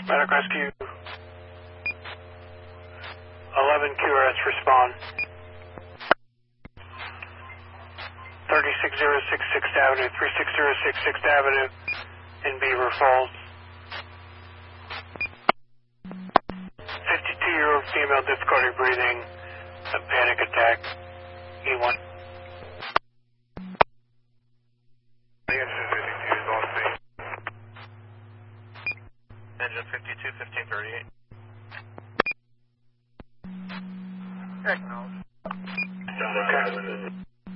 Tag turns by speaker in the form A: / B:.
A: Medic Rescue 11 QRS respond. 36066 6th Avenue, 36066 6th Avenue in Beaver Falls. 52-year-old female, difficulty breathing, a panic attack, E1. Engine 52, 1538. Acknowledge. Okay.